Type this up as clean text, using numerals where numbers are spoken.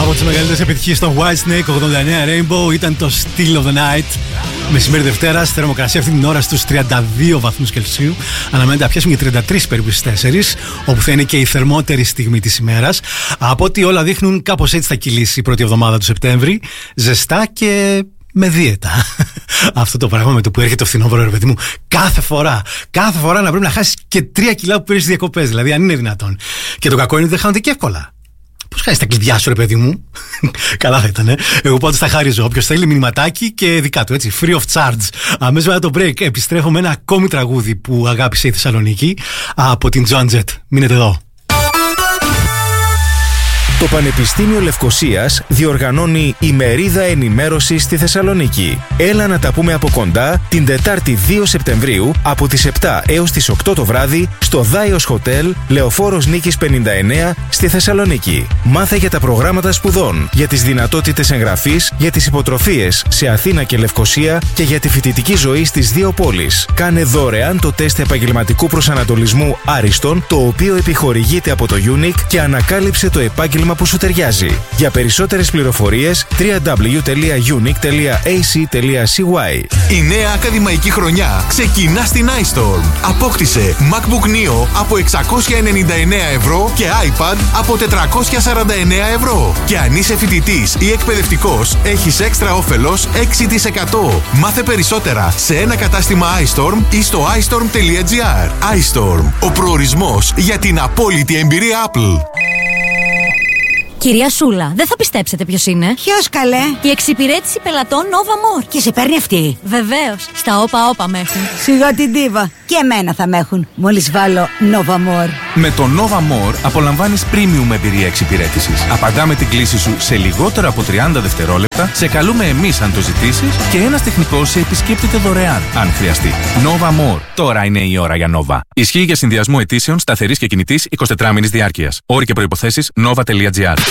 Από τις μεγαλύτερες επιτυχίες των Whitesnake, 89 Rainbow, ήταν το Still of the Night. Μεσημέρι Δευτέρα, θερμοκρασία αυτή την ώρα στους 32 βαθμούς Κελσίου. Αναμένεται να πιάσουμε και 33 περίπου στις 4, όπου θα είναι και η θερμότερη στιγμή της ημέρας. Από ό,τι όλα δείχνουν, κάπως έτσι θα κυλήσει η πρώτη εβδομάδα του Σεπτέμβρη. Ζεστά και με δίαιτα. Αυτό το πράγμα με το που έρχεται το φθινόπωρο, ρε παιδί μου, κάθε φορά να πρέπει να χάσεις και 3 κιλά που παίρνεις στις διακοπές. Δηλαδή, αν είναι δυνατόν. Και το κακό είναι ότι δεν χάνονται και εύκολα. Πώς χάσεις τα κλειδιά σου, ρε παιδί μου? Καλά θα ήταν. Εγώ πάντως τα χάριζω. Όποιος θέλει μηνυματάκι και δικά του, έτσι. Free of charge. Αμέσως μετά το break επιστρέφω με ένα ακόμη τραγούδι που αγάπησε η Θεσσαλονίκη από την Joan Jett. Μείνετε εδώ. Το Πανεπιστήμιο Λευκωσίας διοργανώνει ημερίδα ενημέρωσης στη Θεσσαλονίκη. Έλα να τα πούμε από κοντά την Τετάρτη 2 Σεπτεμβρίου από τις 7 έως τις 8 το βράδυ στο Δάιος Χοτέλ, Λεωφόρος Νίκης 59 στη Θεσσαλονίκη. Μάθε για τα προγράμματα σπουδών, για τις δυνατότητες εγγραφής, για τις υποτροφίες σε Αθήνα και Λευκωσία και για τη φοιτητική ζωή στις δύο πόλεις. Κάνε δωρεάν το τεστ επαγγελματικού προσανατολισμού Άριστον, το οποίο επιχορηγείται από το UNIC, και ανακάλυψε το επάγγελμα που σου ταιριάζει. Για περισσότερες πληροφορίες www.unic.ac.cy. Η νέα ακαδημαϊκή χρονιά ξεκινά στην iStorm. Απόκτησε MacBook Neo από 699 ευρώ και iPad από 449 ευρώ. Και αν είσαι φοιτητής ή εκπαιδευτικός, έχεις έξτρα όφελος 6%. Μάθε περισσότερα σε ένα κατάστημα iStorm ή στο iStorm.gr. iStorm, ο προορισμός για την απόλυτη εμπειρία Apple. Κυρία Σούλα, δεν θα πιστέψετε ποιος είναι. Ποιος, καλέ? Η εξυπηρέτηση πελατών Nova More. Και σε παίρνει αυτή? Βεβαίως, στα όπα με έχουν. Σιγά την ντίβα. Και εμένα θα με έχουν, μόλις βάλω Nova More. Με το Nova More απολαμβάνεις premium εμπειρία εξυπηρέτησης. Απαντάμε την κλήση σου σε λιγότερο από 30 δευτερόλεπτα, σε καλούμε εμείς αν το ζητήσεις και ένας τεχνικός σε επισκέπτεται δωρεάν αν χρειαστεί. Nova More. Τώρα είναι η ώρα για Nova. Ισχύει για συνδυασμό αιτήσεων σταθερής και κινητής 24 μήνες διάρκειας. Όροι και προϋποθέσεις nova.gr.